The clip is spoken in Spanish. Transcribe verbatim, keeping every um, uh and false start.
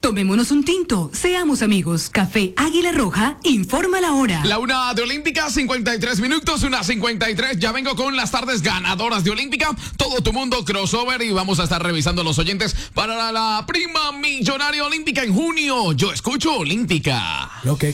Tomémonos un tinto, seamos amigos. Café Águila Roja, informa la hora. La una de Olímpica, cincuenta y tres minutos, una cincuenta y tres. Ya vengo con las tardes ganadoras de Olímpica. Todo tu mundo crossover y vamos a estar revisando los oyentes para la prima millonaria olímpica en junio. Yo escucho Olímpica. Lo que